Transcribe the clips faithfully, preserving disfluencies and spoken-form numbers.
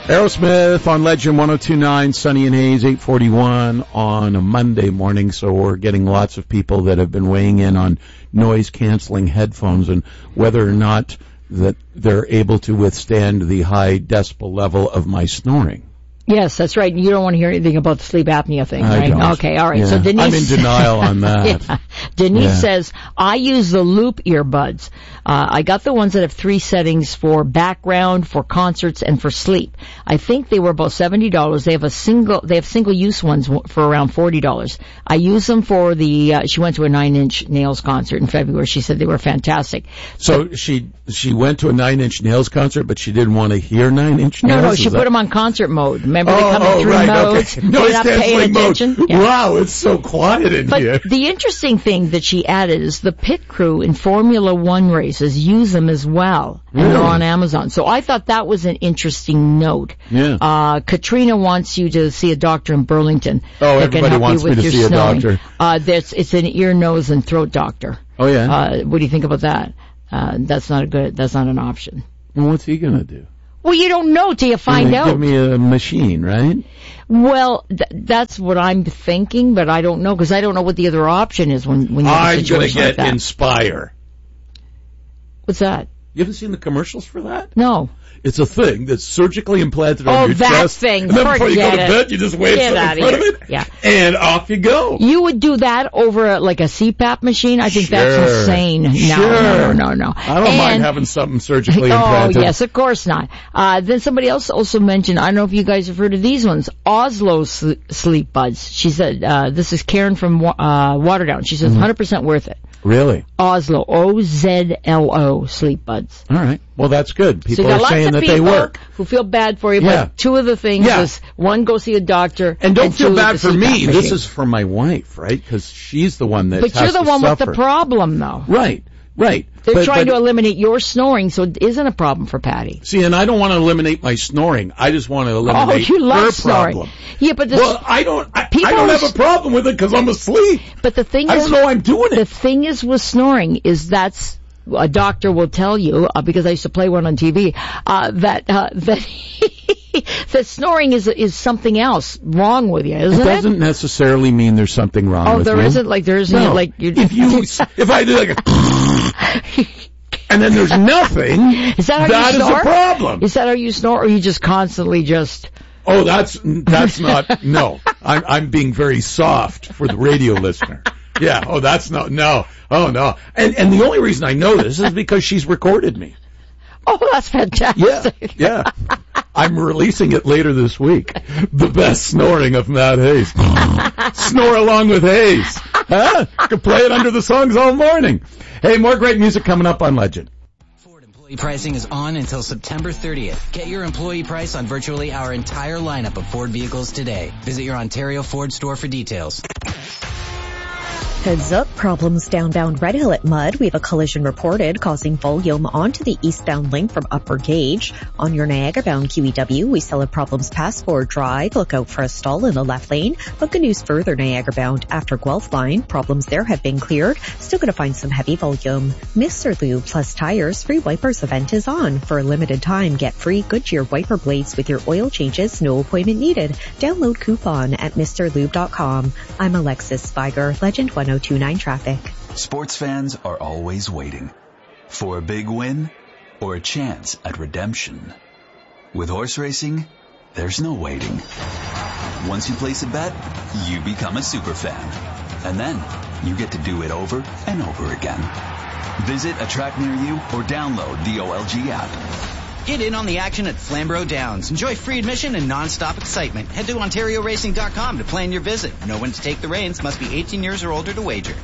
Aerosmith on Legend one oh two point nine, Sunny and Haze, eight forty-one on a Monday morning. So we're getting lots of people that have been weighing in on noise-canceling headphones and whether or not that they're able to withstand the high decibel level of my snoring. Yes, that's right. You don't want to hear anything about the sleep apnea thing, I right? don't. Okay, all right. Yeah. So Denise, I'm in denial on that. yeah. Denise Yeah. says, I use the Loop earbuds. Uh, I got the ones that have three settings for background, for concerts, and for sleep. I think they were about seventy dollars. They have a single, they have single-use ones for around forty dollars. I use them for the, uh, she went to a Nine Inch Nails concert in February. She said they were fantastic. So but, she she went to a Nine Inch Nails concert, but she didn't want to hear Nine Inch Nails? No, no, she Is put that... them on concert mode. Remember, oh, they come oh, in three right, modes. Okay. You're Noise not paying canceling attention. mode. Yeah. Wow, it's so quiet in but here. The interesting thing that she added is the pit crew in Formula One races use them as well, and really? they're on Amazon. So I thought that was an interesting note. Yeah. Uh, Katrina wants you to see a doctor in Burlington. Oh, that can everybody help wants you with me to your see snowing. a doctor. Uh, there's, it's an ear, nose, and throat doctor. Oh, yeah? Uh, what do you think about that? Uh, that's not a good, that's not an option. Well, what's he gonna do? Well, you don't know till you find out. Give me a machine, right? Well, th- that's what I'm thinking, but I don't know, because I don't know what the other option is when, when you have a I'm situation gonna like get that. Inspire. What's that? You haven't seen the commercials for that? No. It's a thing that's surgically implanted on Oh, your that chest. thing. And then before you go to Forget bed, it. you just wave Get something out in of front here. of it, Yeah. and off you go. You would do that over a, like a C PAP machine? I think Sure. that's insane. No, Sure. no, no, no, no. I don't and, mind having something surgically oh, implanted. yes, of course not. Uh, then somebody else also mentioned, I don't know if you guys have heard of these ones, Oslo sl- Sleep Buds. She said, uh, this is Karen from uh, Waterdown. She says, mm-hmm. one hundred percent worth it. Really? Oslo, O Z L O, Sleep Buds. All right. Well, that's good. People so you got are saying lots of that they work. who feel bad for you, Yeah. but two of the things Yeah. is, one, go see a doctor. And don't and feel two, bad the for C PAP me. machine. This is for my wife, right? Because she's the one that But has you're the to one suffer. with the problem, though. Right, right. They're but, trying but, to eliminate your snoring, so it isn't a problem for Patty. See, and I don't want to eliminate my snoring. I just want to Oh, eliminate you love her snoring. problem. Yeah, but this, Well, I don't. I, People I don't are have a problem with it because I'm asleep. but the thing I is, don't know I'm doing the it. thing is with snoring is that's a doctor will tell you uh, because I used to play one on T V uh, that uh, that that snoring is is something else wrong with you, isn't It it? doesn't necessarily mean there's something wrong Oh, with there me. isn't like there isn't No. like you. If you, if I do like a, and then there's nothing, Is that how that you is snore? a problem. Is that how you snore, or you just constantly just? Oh, that's that's not. No, I'm I'm being very soft for the radio listener. Yeah. Oh, that's not. No. Oh, no. And and the only reason I know this is because she's recorded me. Oh, that's fantastic. Yeah. Yeah. I'm releasing it later this week. The best snoring of Matt Hayes. Snore along with Hayes. Huh? Could play it under the songs all morning. Hey, more great music coming up on Legend. Ford employee pricing is on until September thirtieth. Get your employee price on virtually our entire lineup of Ford vehicles today. Visit your Ontario Ford store for details. Heads up, problems downbound Red Hill at Mudd. We have a collision reported causing volume onto the eastbound link from Upper Gauge. On your Niagara-bound Q E W, we still have problems past Ford Drive. Look out for a stall in the left lane. But good news further Niagara-bound after Guelph line. Problems there have been cleared. Still going to find some heavy volume. Mister Lube plus tires free wipers event is on. For a limited time, get free Goodyear wiper blades with your oil changes. No appointment needed. Download coupon at Mister Lube dot com. I'm Alexis Spiger, Legend one oh two point nine Traffic. Sports fans are always waiting for a big win or a chance at redemption. With horse racing, there's no waiting. Once you place a bet, you become a super fan. And then you get to do it over and over again. Visit a track near you or download the O L G app. Get in on the action at Flamborough Downs. Enjoy free admission and non-stop excitement. Head to Ontario Racing dot com to plan your visit. Know when to take the reins. Must be eighteen years or older to wager.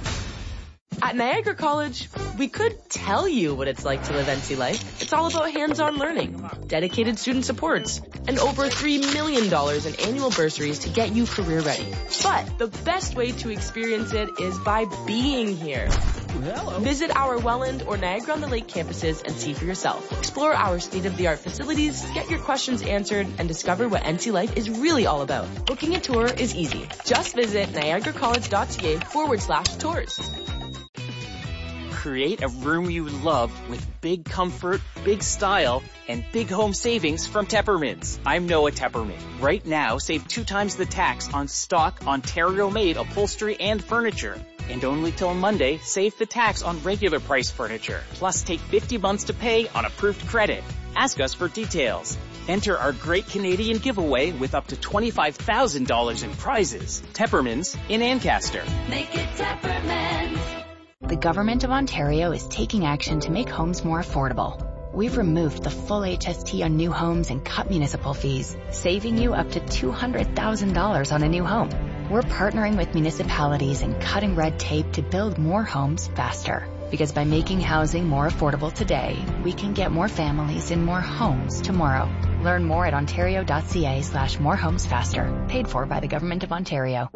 At Niagara College, we could tell you what it's like to live N C life. It's all about hands-on learning, dedicated student supports, and over three million dollars in annual bursaries to get you career ready. But the best way to experience it is by being here. Visit our Welland or Niagara-on-the-Lake campuses and see for yourself. Explore our state-of-the-art facilities, get your questions answered, and discover what N C life is really all about. Booking a tour is easy. Just visit niagara college dot c a forward slash tours. Create a room you love with big comfort, big style, and big home savings from Teppermans. I'm Noah Tepperman. Right now, save two times the tax on stock Ontario-made upholstery and furniture. And only till Monday, save the tax on regular price furniture. Plus, take fifty months to pay on approved credit. Ask us for details. Enter our Great Canadian Giveaway with up to twenty-five thousand dollars in prizes. Teppermans in Ancaster. Make it Teppermans. The Government of Ontario is taking action to make homes more affordable. We've removed the full H S T on new homes and cut municipal fees, saving you up to two hundred thousand dollars on a new home. We're partnering with municipalities and cutting red tape to build more homes faster. Because by making housing more affordable today, we can get more families in more homes tomorrow. Learn more at ontario.ca slash more homes faster. Paid for by the Government of Ontario.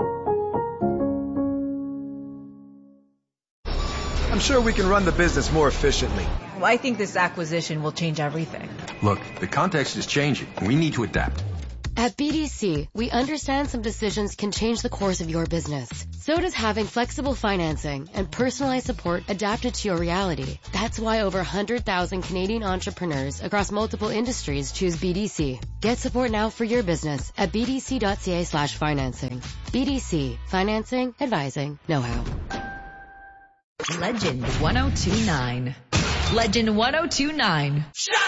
I'm sure we can run the business more efficiently. Well, I think this acquisition will change everything. Look, the context is changing. We need to adapt. At B D C, we understand some decisions can change the course of your business. So does having flexible financing and personalized support adapted to your reality. That's why over one hundred thousand Canadian entrepreneurs across multiple industries choose B D C. Get support now for your business at bdc.ca slash financing. B D C. Financing, advising, know-how. Legend one oh two nine. Legend one oh two nine.